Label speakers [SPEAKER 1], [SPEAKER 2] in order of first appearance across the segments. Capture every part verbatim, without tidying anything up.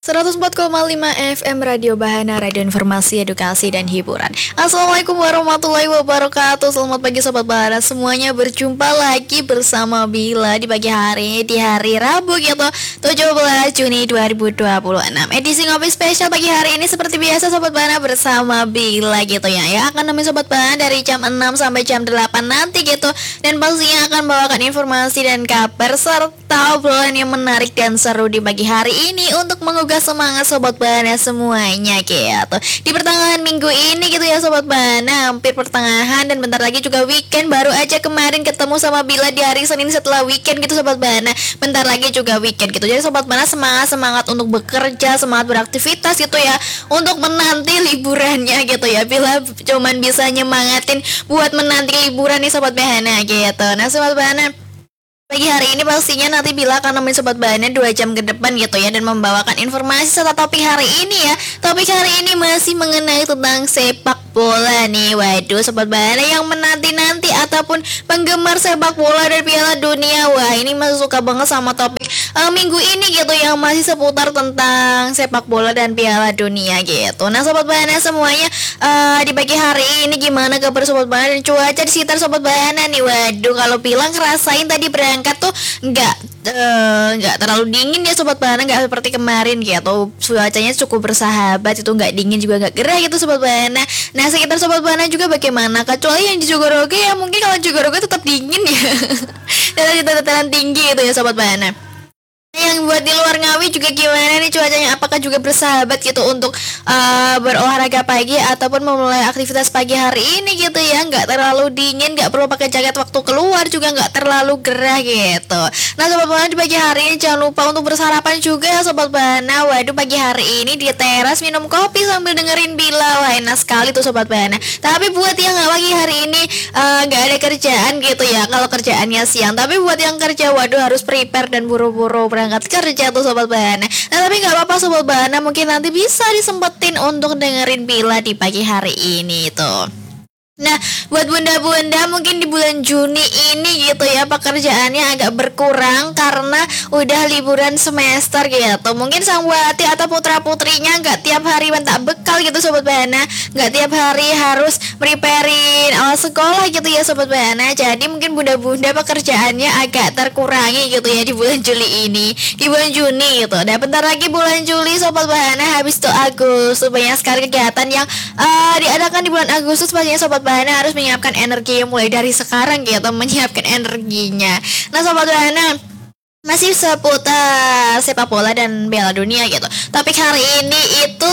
[SPEAKER 1] seratus empat koma lima F M Radio Bahana, radio informasi, edukasi, dan hiburan. Assalamualaikum warahmatullahi wabarakatuh. Selamat pagi Sobat Bahana semuanya. Berjumpa lagi bersama Bila di pagi hari, di hari Rabu gitu, tujuh belas Juni dua ribu dua puluh enam. Edisi ngopi spesial pagi hari ini seperti biasa Sobat Bahana bersama Bila gitu ya. Ya akan nemenin Sobat Bahana dari jam enam sampai jam delapan nanti gitu. Dan pastinya akan bawakan informasi dan kabar serta obrolan yang menarik dan seru di pagi hari ini untuk menggugah semangat Sobat Bahana semuanya gitu. Di pertengahan minggu ini gitu ya Sobat Bahana, hampir pertengahan dan bentar lagi juga weekend. Baru aja kemarin ketemu sama Bila di hari Senin setelah weekend gitu Sobat Bahana. Bentar lagi juga weekend gitu. Jadi Sobat Bahana semangat-semangat untuk bekerja, semangat beraktivitas gitu ya, untuk menanti liburannya gitu ya. Bila cuman bisa nyemangatin buat menanti liburan nih Sobat Bahana gitu. Nah Sobat Bahana, pagi hari ini pastinya nanti Bila akan nemenin Sobat Bahana dua jam ke depan gitu ya, dan membawakan informasi serta topik hari ini ya. Topik hari ini masih mengenai tentang sepak bola nih. Waduh Sobat Bahana yang menanti-nanti ataupun penggemar sepak bola dari Piala Dunia, wah ini masih suka banget sama topik uh, minggu ini gitu, yang masih seputar tentang sepak bola dan Piala Dunia gitu. Nah Sobat Bahana semuanya, uh, di pagi hari ini gimana kabar Sobat Bahana dan cuaca di sekitar Sobat Bahana nih? Waduh kalau bilang ngerasain tadi berangkat tuh nggak uh, nggak terlalu dingin ya Sobat Bahana, nggak seperti kemarin gitu. Cuacanya cukup bersahabat, itu nggak dingin juga nggak gerah gitu Sobat Bahana. Nah sekitar Sobat Bahana juga bagaimana? Kecuali yang di Jogorogo ya, mungkin kalau Jogorogo tetap dingin ya. Dan dataran tinggi itu ya Sobat Bahana. Yang buat di luar Ngawi juga gimana nih cuacanya? Apakah juga bersahabat gitu untuk uh, berolahraga pagi ataupun memulai aktivitas pagi hari ini gitu ya? Nggak terlalu dingin, nggak perlu pakai jaket waktu keluar, juga nggak terlalu gerah gitu. Nah Sobat Bahana, di pagi hari ini jangan lupa untuk bersarapan juga ya Sobat Bahana. Waduh pagi hari ini di teras minum kopi sambil dengerin Bila, wah enak sekali tuh Sobat Bahana. Tapi buat yang nggak pagi hari ini nggak uh, ada kerjaan gitu ya, kalau kerjaannya siang. Tapi buat yang kerja, waduh harus prepare dan buru-buru berangkat kerja tuh Sobat Bahana. Nah tapi nggak apa-apa Sobat Bahana, mungkin nanti bisa disempetin untuk dengerin Bila di pagi hari ini tuh. Nah buat bunda-bunda mungkin di bulan Juni ini gitu ya, pekerjaannya agak berkurang karena udah liburan semester gitu. Mungkin sanggawati atau putra-putrinya nggak tiap hari bentak bekal gitu Sobat Bahana, nggak tiap hari harus preparein awal sekolah gitu ya Sobat Bahana. Jadi mungkin bunda-bunda pekerjaannya agak terkurangi gitu ya di bulan Juli ini, di bulan Juni gitu. Dan bentar lagi bulan Juli Sobat Bahana, habis itu Agustus. Banyak sekali kegiatan yang uh, diadakan di bulan Agustus. Pastinya Sobat Bahana harus menyiapkan energi mulai dari sekarang gitu, menyiapkan energinya. Nah Sobat Bahana, masih seputar sepak bola dan Piala Dunia gitu. Topik hari ini itu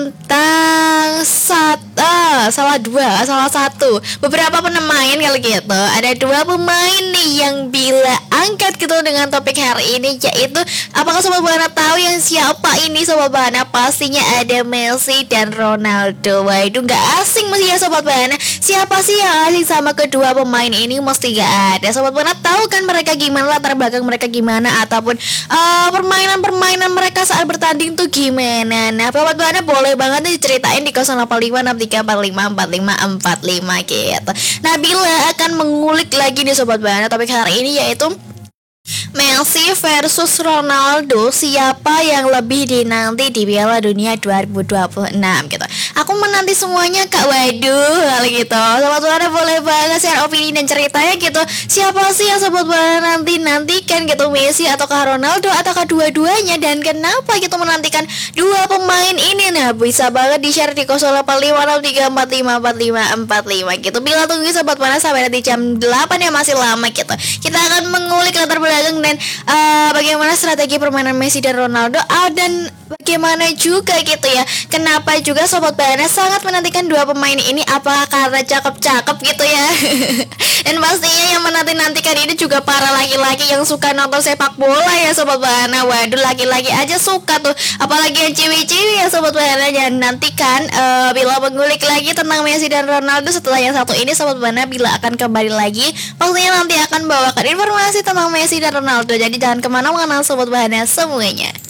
[SPEAKER 1] tentang satu, salah dua, salah satu beberapa pemain kalau gitu. Ada dua pemain nih yang Bila angkat gitu dengan topik hari ini, yaitu apakah Sobat Bahana tahu yang siapa ini Sobat Bahana? Pastinya ada Messi dan Ronaldo. Wah itu nggak asing mesti ya Sobat Bahana. Siapa sih yang asing sama kedua pemain ini? Mesti nggak ada. Sobat Bahana tahu kan mereka gimana, latar belakang mereka gimana, ataupun uh, permainan-permainan mereka saat bertanding tuh gimana. Nah Sobat Bahana boleh banget nih diceritain di nol delapan lima enam tiga empat lima empat lima empat lima gitu. Nah Bila akan mengulik lagi nih Sobat Bahana topik hari ini, yaitu Messi versus Ronaldo, siapa yang lebih dinanti di Piala Dunia dua ribu dua puluh enam gitu. Aku menanti semuanya Kak. Waduh hal gitu. Sobat Bahana boleh banget share opini dan ceritanya gitu. Siapa sih yang Sobat Bahana nanti nantikan gitu, Messi ataukah Ronaldo ataukah dua-duanya, dan kenapa gitu menantikan dua pemain ini? Nah bisa banget di share di nol delapan lima enam tiga empat lima empat lima empat lima gitu. Bila tunggu Sobat Bahana sampai nanti jam delapan ya, masih lama gitu. Kita akan mengulik latar belakang dan uh, bagaimana strategi permainan Messi dan Ronaldo, uh, dan bagaimana juga gitu ya, kenapa juga Sobat Bahana sangat menantikan dua pemain ini. Apakah karena cakep-cakep gitu ya? Dan pastinya yang menanti-nantikan ini juga para laki-laki yang suka nonton sepak bola ya Sobat Bahana. Waduh laki-laki aja suka tuh, apalagi yang ciwi-ciwi ya Sobat Bahana. Jangan nantikan uh, Bila mengulik lagi tentang Messi dan Ronaldo. Setelah yang satu ini Sobat Bahana, Bila akan kembali lagi. Pastinya nanti akan bawakan informasi tentang Messi dan Ronaldo. Jadi jangan kemana-mana Sobat Bahana semuanya.